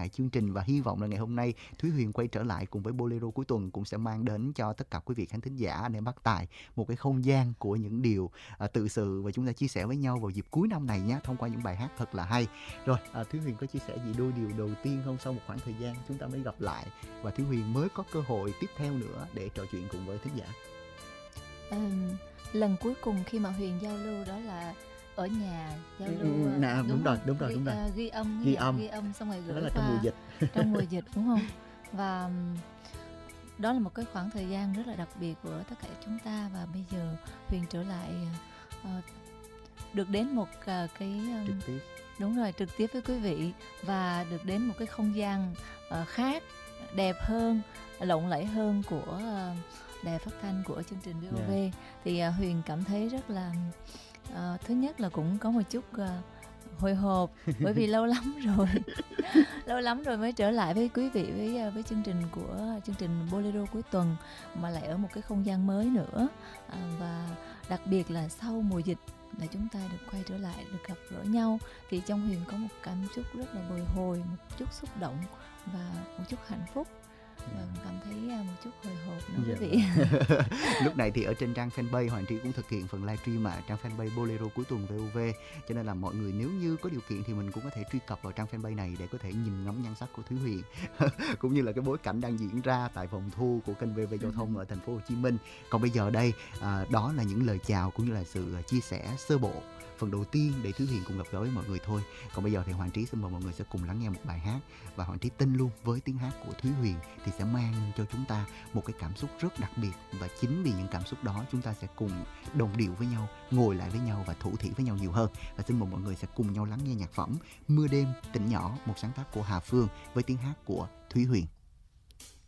lại chương trình, và hy vọng là ngày hôm nay Thúy Huyền quay trở lại cùng với Bolero cuối tuần cũng sẽ mang đến cho tất cả quý vị khán thính giả anh em Bắc Tài một cái không gian của những điều tự sự, và chúng ta chia sẻ với nhau vào dịp cuối năm này nhé, thông qua những bài hát thật là hay. Rồi, Thúy Huyền có chia sẻ gì đôi điều đầu tiên không? Sau một khoảng thời gian chúng ta mới gặp lại và Thúy Huyền mới có cơ hội tiếp theo nữa để trò chuyện cùng với thính giả. Lần cuối cùng khi mà Huyền giao lưu đó là ở nhà giao lưu. Đúng rồi. Ghi âm xong rồi gửi đó là qua trong mùa dịch. trong mùa dịch đúng không? Và đó là một cái khoảng thời gian rất là đặc biệt của tất cả chúng ta, và bây giờ Huyền trở lại được đến một cái Trực tiếp. đúng rồi, trực tiếp với quý vị, và được đến một cái không gian khác, đẹp hơn, lộng lẫy hơn của đài phát thanh của chương trình VOV. Thì Huyền cảm thấy rất là thứ nhất là cũng có một chút hồi hộp bởi vì lâu lắm rồi mới trở lại với quý vị với chương trình Bolero cuối tuần, mà lại ở một cái không gian mới nữa, và đặc biệt là sau mùa dịch là chúng ta được quay trở lại, được gặp gỡ nhau, thì trong Huyền có một cảm xúc rất là bồi hồi, một chút xúc động và một chút hạnh phúc. Cảm thấy một chút hồi hộp nữa quý vị. Lúc này thì ở trên trang fanpage Hoàng Trí cũng thực hiện phần livestream trang fanpage Bolero cuối tuần VOV, cho nên là mọi người nếu như có điều kiện thì mình cũng có thể truy cập vào trang fanpage này để có thể nhìn ngắm nhan sắc của Thúy Huyền cũng như là cái bối cảnh đang diễn ra tại phòng thu của kênh VV Giao thông ở thành phố Hồ Chí Minh. Còn bây giờ đây đó là những lời chào cũng như là sự chia sẻ sơ bộ phần đầu tiên để Thúy Huyền cùng gặp gỡ với mọi người thôi. Còn bây giờ thì Hoàng Trí xin mời mọi người sẽ cùng lắng nghe một bài hát, và Hoàng Trí tin luôn với tiếng hát của Thúy Huyền thì sẽ mang cho chúng ta một cái cảm xúc rất đặc biệt, và chính vì những cảm xúc đó chúng ta sẽ cùng đồng điệu với nhau, ngồi lại với nhau và thủ thỉ với nhau nhiều hơn. Và xin mời mọi người sẽ cùng nhau lắng nghe nhạc phẩm Mưa đêm tỉnh nhỏ, một sáng tác của Hà Phương với tiếng hát của Thúy Huyền.